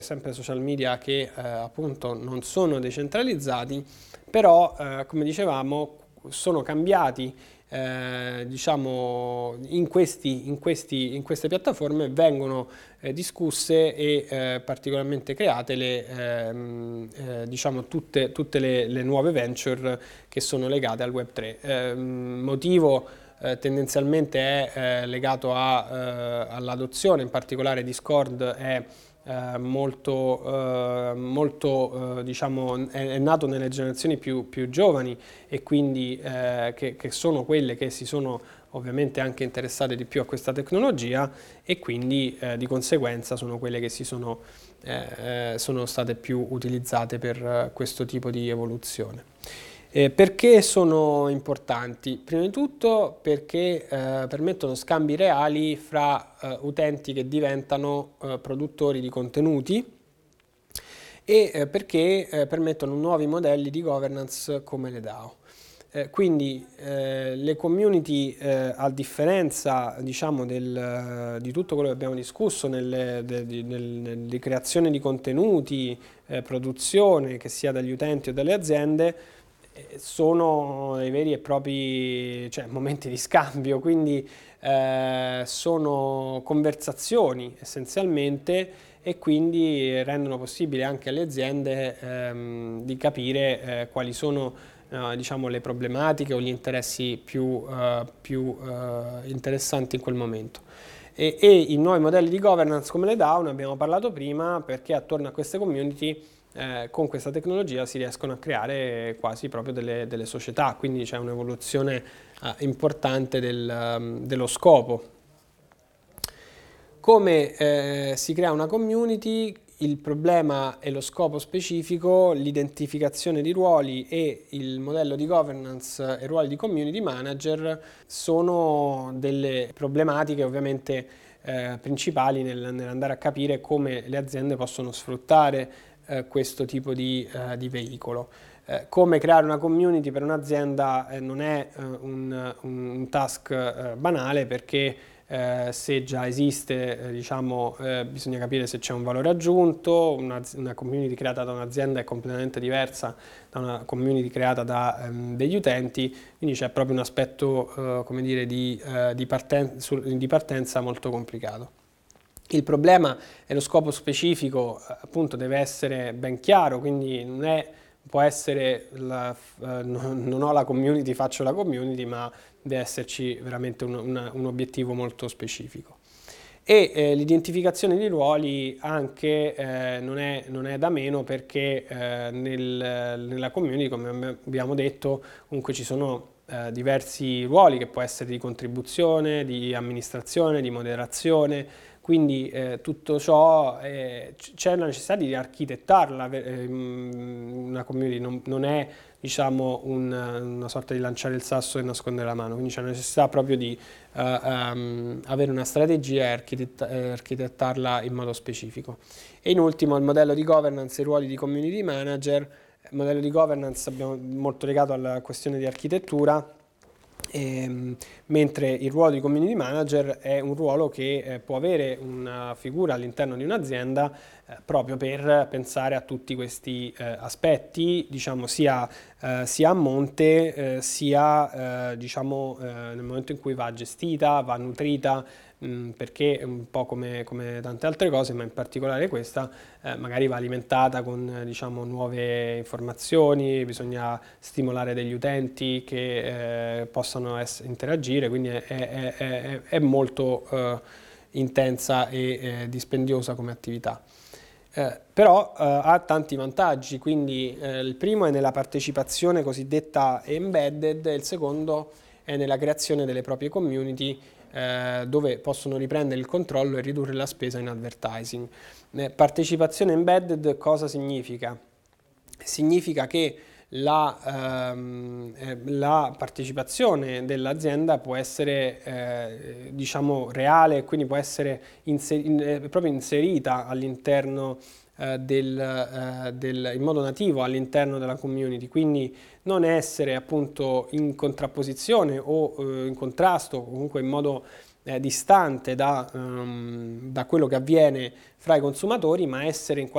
sempre social media che appunto non sono decentralizzati, però come dicevamo sono cambiati, diciamo, in queste piattaforme vengono discusse e particolarmente create diciamo tutte le nuove venture che sono legate al Web3. Motivo tendenzialmente è legato all'adozione, in particolare Discord è diciamo, è nato nelle generazioni più giovani e quindi che sono quelle che si sono ovviamente anche interessate di più a questa tecnologia e quindi di conseguenza sono quelle che sono state più utilizzate per questo tipo di evoluzione. Perché sono importanti? Prima di tutto perché permettono scambi reali fra utenti che diventano produttori di contenuti e perché permettono nuovi modelli di governance come le DAO. Quindi le community, a differenza diciamo, di tutto quello che abbiamo discusso di creazione di contenuti, produzione, che sia dagli utenti o dalle aziende, sono dei veri e propri, cioè, momenti di scambio, quindi sono conversazioni essenzialmente e quindi rendono possibile anche alle aziende di capire quali sono diciamo, le problematiche o gli interessi più interessanti in quel momento. E i nuovi modelli di governance come le DAO, ne abbiamo parlato prima, perché attorno a queste community con questa tecnologia si riescono a creare quasi proprio delle società, quindi c'è un'evoluzione importante dello scopo. Come si crea una community? Il problema è lo scopo specifico, l'identificazione di ruoli e il modello di governance e ruoli di community manager sono delle problematiche ovviamente principali nell'andare a capire come le aziende possono sfruttare questo tipo di veicolo. Come creare una community per un'azienda non è un task banale, perché se già esiste, diciamo, bisogna capire se c'è un valore aggiunto. Una community creata da un'azienda è completamente diversa da una community creata da degli utenti, quindi c'è proprio un aspetto, come dire, di partenza molto complicato. Il problema è lo scopo specifico, appunto deve essere ben chiaro, quindi può essere non ho la community, faccio la community, ma deve esserci veramente un obiettivo molto specifico. E l'identificazione di ruoli anche non è da meno, perché nella community, come abbiamo detto, comunque ci sono diversi ruoli, che può essere di contribuzione, di amministrazione, di moderazione, quindi tutto ciò c'è la necessità di architettarla. Una community non è, diciamo, una sorta di lanciare il sasso e nascondere la mano, quindi c'è la necessità proprio di avere una strategia e architettarla in modo specifico. E in ultimo il modello di governance e i ruoli di community manager. Il modello di governance abbiamo molto legato alla questione di architettura, mentre il ruolo di community manager è un ruolo che può avere una figura all'interno di un'azienda proprio per pensare a tutti questi aspetti, diciamo, sia a monte sia diciamo, nel momento in cui va gestita, va nutrita, perché è un po' come tante altre cose, ma in particolare questa magari va alimentata con diciamo, nuove informazioni, bisogna stimolare degli utenti che possano interagire, quindi è molto intensa e dispendiosa come attività. Però ha tanti vantaggi, quindi il primo è nella partecipazione cosiddetta embedded, e il secondo è nella creazione delle proprie community, dove possono riprendere il controllo e ridurre la spesa in advertising. Partecipazione embedded cosa significa? Significa che la partecipazione dell'azienda può essere diciamo reale, quindi può essere proprio inserita all'interno in modo nativo all'interno della community, quindi non essere appunto in contrapposizione o in contrasto, o comunque in modo distante da quello che avviene fra i consumatori, ma essere in